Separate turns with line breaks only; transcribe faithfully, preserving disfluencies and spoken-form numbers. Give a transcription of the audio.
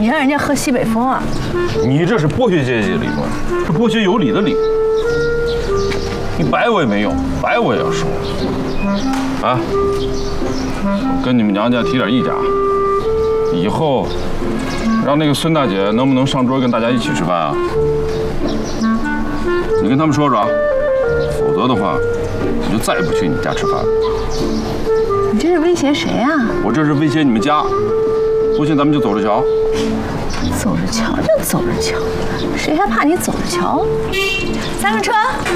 你让人家喝西北风啊？
你这是剥削阶级理论，是剥削有理的理。你白我也没用，白我也要说。啊，我跟你们娘家提点意见啊，以后让那个孙大姐能不能上桌跟大家一起吃饭啊？你跟他们说说啊，否则的话，我就再也不去你们家吃饭了。
你这是威胁谁啊？
我这是威胁你们家，不信咱们就走着瞧。
走着瞧就走着瞧，谁还怕你走着瞧？三个车。